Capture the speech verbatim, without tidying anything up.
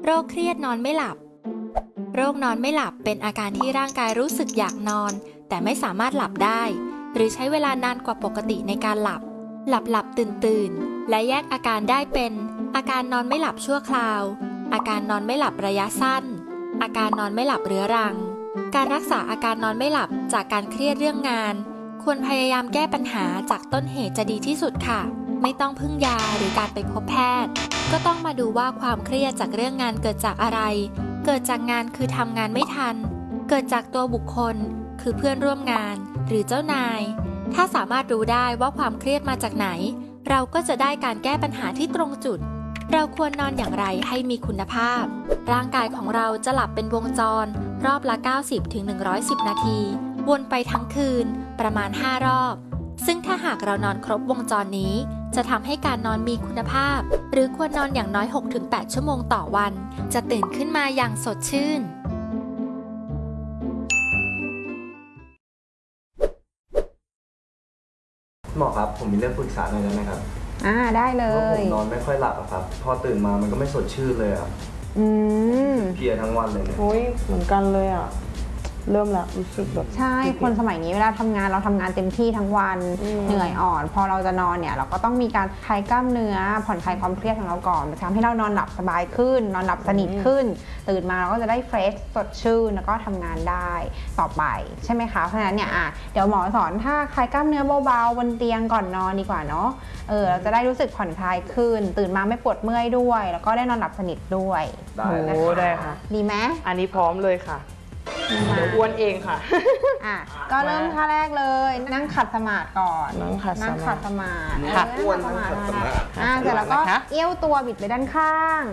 โรคเครียดนอนไม่หลับโรคนอนไม่หลับเป็นอาการที่ร่างกายรู้สึกอยากนอนแต่ไม่สามารถหลับได้หรือใช้เวลานานกว่าปกติในการหลับหลับหลับตื่นตื่นและแยกอาการได้เป็นอาการนอนไม่หลับชั่วคราวอาการนอนไม่หลับระยะสั้นอาการนอนไม่หลับเรื้อรังการรักษาอาการนอนไม่หลับจากการเครียดเรื่องงานควรพยายามแก้ปัญหาจากต้นเหตุจะดีที่สุดค่ะไม่ต้องพึ่งยาหรือการไปพบแพทย์ก็ต้องมาดูว่าความเครียดจากเรื่องงานเกิดจากอะไรเกิดจากงานคือทำงานไม่ทันเกิดจากตัวบุคคลคือเพื่อนร่วมงานหรือเจ้านายถ้าสามารถรู้ได้ว่าความเครียดมาจากไหนเราก็จะได้การแก้ปัญหาที่ตรงจุดเราควรนอนอย่างไรให้มีคุณภาพร่างกายของเราจะหลับเป็นวงจรรอบละ เก้าสิบถึงหนึ่งร้อยสิบ นาทีวนไปทั้งคืนประมาณห้ารอบซึ่งถ้าหากเรานอนครบวงจรนี้จะทำให้การนอนมีคุณภาพหรือควรนอนอย่างน้อย หกถึงแปด ชั่วโมงต่อวันจะตื่นขึ้นมาอย่างสดชื่นหมอครับผมมีเรื่องปรึกษาหน่อยได้ไหมครับอ่าได้เลเพราะผมนอนไม่ค่อยหลับอะครับพอตื่นมามันก็ไม่สดชื่นเลยอะอืมเพลียทั้งวันเลยเนี่ยโอ้ยเหมือนกันเลยอ่ะเริ่มละรู้สึกแบบใช่คนสมัยนี้เวลาทำงานเราทำงานเต็มที่ทั้งวันเหนื่อยอ่อนพอเราจะนอนเนี่ยเราก็ต้องมีการคลายกล้ามเนื้อผ่อนคลายความเครียดของเราก่อนทำให้เรานอนหลับสบายขึ้นนอนหลับสนิทขึ้นตื่นมาเราก็จะได้เฟรชสดชื่นแล้วก็ทำงานได้ต่อไปใช่ไหมคะเพราะฉะนั้นเนี่ยอ่ะเดี๋ยวหมอสอนถ้าคลายกล้ามเนื้อเบาๆบนเตียงก่อนนอนดีกว่าเนาะเออเราจะได้รู้สึกผ่อนคลายขึ้นตื่นมาไม่ปวดเมื่อยด้วยแล้วก็ได้นอนหลับสนิทด้วยได้โอ้ได้ค่ะดีไหมอันนี้พร้อมเลยค่ะเดี๋ยวอ้วนเองค่ะอ่ะก็เริ่มท่าแรกเลยนั่งขัดสมาธิก่อนนั่งขัดสมาธินั่งขัดสมาธิค่ะอ้วนนั่งขัดสมาธิอ่ะเสร็จแล้วก็เอี้ยวตัวบิดไปด้านข้าง